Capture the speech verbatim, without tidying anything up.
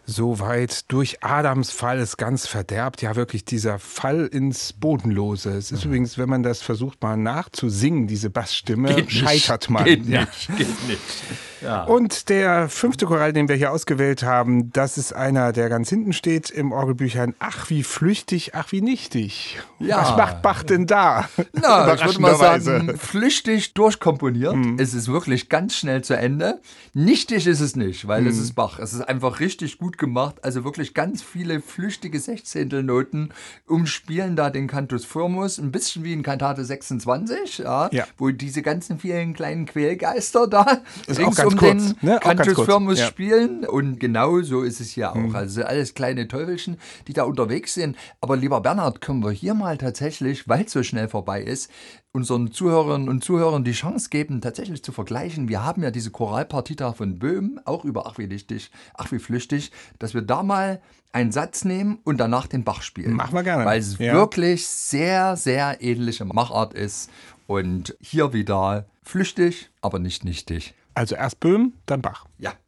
so weit durch Adams Fall ist ganz verderbt. Ja, wirklich dieser Fall ins Bodenlose. Es ist ja. übrigens, wenn man das versucht mal nachzusingen, diese Bassstimme, geht scheitert nicht, man. Geht ja. nicht, geht nicht. Ja. Und der fünfte Choral, den wir hier ausgewählt haben, das ist einer, der ganz hinten steht im Orgelbüchern. Ach, wie flüchtig, ach, wie nichtig. Ja. Was macht Bach denn da? Na, ich würde mal sagen, flüchtig durchkomponiert. Mhm. Es ist wirklich ganz schnell zu Ende. Nichtig ist es nicht, weil mhm. es ist Bach. Es ist einfach richtig gut gemacht. Also wirklich ganz viele flüchtige Sechzehntelnoten umspielen da den Cantus firmus. Ein bisschen wie in Kantate sechsundzwanzig, ja, ja. wo diese ganzen vielen kleinen Quälgeister da ist auch ganz um kurz, den ne? Cantus firmus ja. spielen. Und genau so ist es hier auch. Mhm. Also alles kleine Teufelchen, die da unterwegs sind. Aber lieber Bernhard, können wir hier mal tatsächlich, weil es so schnell vorbei ist, unseren Zuhörerinnen und Zuhörern die Chance geben, tatsächlich zu vergleichen. Wir haben ja diese Choralpartita von Böhm, auch über Ach wie nichtig, Ach wie flüchtig, dass wir da mal einen Satz nehmen und danach den Bach spielen. Machen wir gerne. Weil es ja. wirklich sehr, sehr ähnliche Machart ist. Und hier wieder flüchtig, aber nicht nichtig. Also erst Böhm, dann Bach. Ja.